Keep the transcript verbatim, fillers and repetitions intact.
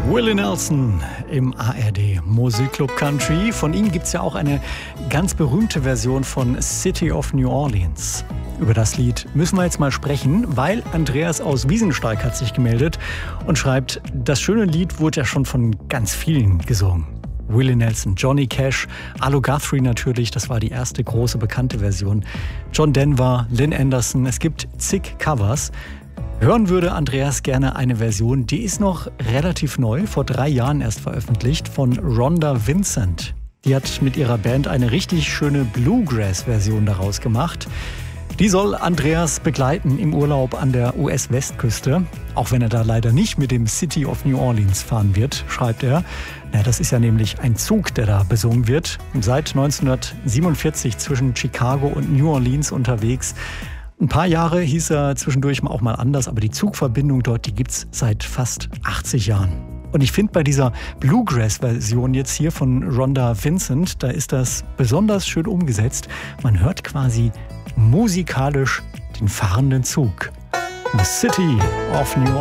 Willie Nelson im A R D Musikclub Country. Von ihm gibt es ja auch eine ganz berühmte Version von City of New Orleans. Über das Lied müssen wir jetzt mal sprechen, weil Andreas aus Wiesensteig hat sich gemeldet und schreibt, das schöne Lied wurde ja schon von ganz vielen gesungen. Willie Nelson, Johnny Cash, Arlo Guthrie natürlich, das war die erste große bekannte Version. John Denver, Lynn Anderson, es gibt zig Covers. Hören würde Andreas gerne eine Version, die ist noch relativ neu, vor drei Jahren erst veröffentlicht, von Rhonda Vincent. Die hat mit ihrer Band eine richtig schöne Bluegrass-Version daraus gemacht. Die soll Andreas begleiten im Urlaub an der U S-Westküste. Auch wenn er da leider nicht mit dem City of New Orleans fahren wird, schreibt er. Ja, das ist ja nämlich ein Zug, der da besungen wird. Seit neunzehnhundertsiebenundvierzig zwischen Chicago und New Orleans unterwegs. Ein paar Jahre hieß er zwischendurch auch mal anders, aber die Zugverbindung dort, die gibt's seit fast achtzig Jahren. Und ich finde bei dieser Bluegrass-Version jetzt hier von Rhonda Vincent, da ist das besonders schön umgesetzt. Man hört quasi musikalisch den fahrenden Zug. The City of New Orleans.